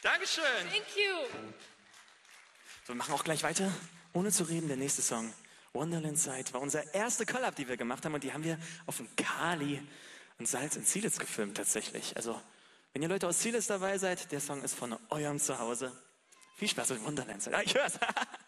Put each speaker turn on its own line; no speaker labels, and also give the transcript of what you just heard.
Dankeschön.
Thank you.
So, wir machen auch gleich weiter. Ohne zu reden, der nächste Song, Wonderland Side, war unser erste Collab, die wir gemacht haben. Und die haben wir auf dem Kali und Salz in Zielitz gefilmt tatsächlich. Also, wenn ihr Leute aus Zielitz dabei seid, der Song ist von eurem Zuhause. Viel Spaß mit Wonderland Side. Ich hör's.